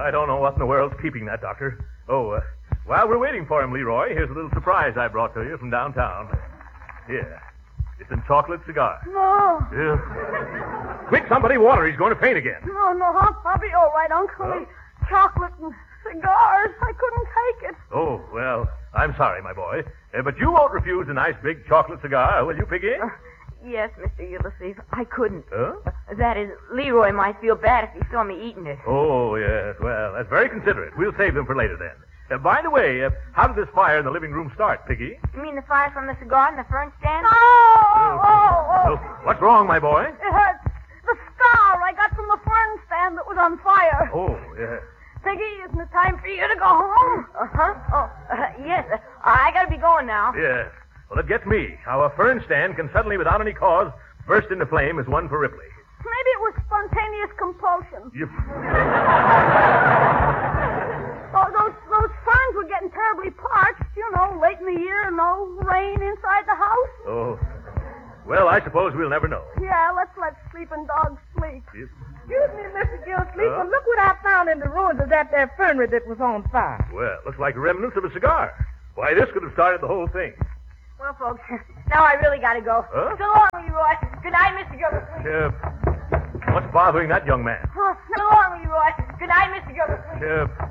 I don't know what in the world's keeping that, Doctor. While we're waiting for him, Leroy, here's a little surprise I brought to you from downtown. Here. It's a chocolate cigar. No. Yeah. Quick, somebody water. He's going to faint again. No, I'll be all right, Uncle. Huh? Chocolate and cigars. I couldn't take it. Oh, well, I'm sorry, my boy. But you won't refuse a nice big chocolate cigar, will you, Piggy? Yes, Mr. Ulysses, I couldn't. Huh? That is, Leroy might feel bad if he saw me eating it. Oh, yes. Well, that's very considerate. We'll save them for later, then. By the way, how did this fire in the living room start, Piggy? You mean the fire from the cigar and the fern stand? Oh. What's wrong, my boy? It hurts. The scar I got from the fern stand that was on fire. Oh, yes. Piggy, isn't it time for you to go home? Yes. I gotta be going now. Yes. Well, it gets me. How a fern stand can suddenly, without any cause, burst into flame is one for Ripley. Maybe it was spontaneous compulsion. Those ferns were getting terribly parched, late in the year, no rain inside the house. Oh. Well, I suppose we'll never know. Yeah, let's let sleeping dogs sleep. Yes. Excuse me, Mr. Gillsleeve, but look what I found in the ruins of that there fernery that was on fire. Well, looks like remnants of a cigar. Why, this could have started the whole thing. Well, folks, now I really gotta go. Huh? So long, Leroy. Good night, Mr. Gildersleeve. What's bothering that young man? So long, Leroy. Good night, Mr. Gildersleeve.